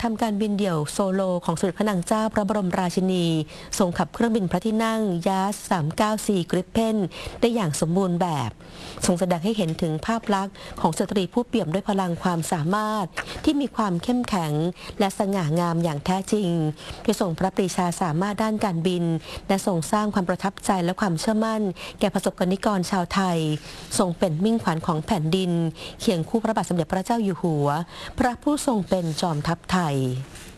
ทำการบินเดี่ยวโซโลของสมเด็จพระนางเจ้าพระบรมราชินีทรงขับเครื่องบินพระที่นั่งยาส394กริปเพนได้อย่างสมบูรณ์แบบทรงแสดงให้เห็นถึงภาพลักษณ์ของสตรีผู้เปี่ยมด้วยพลังความสามารถที่มีความเข้มแข็งและสง่างามอย่างแท้จริงโดยทรงพระปรีชาสามารถด้านการบินและทรงสร้างความประทับใจและความเชื่อมั่นแก่ประสบกนิกรชาวไทยทรงเป็นมิ่งขวัญของแผ่นดินเคียงคู่พระบาทสมเด็จพระเจ้าอยู่หัวพระผู้ทรงเป็นจอมทัพไทย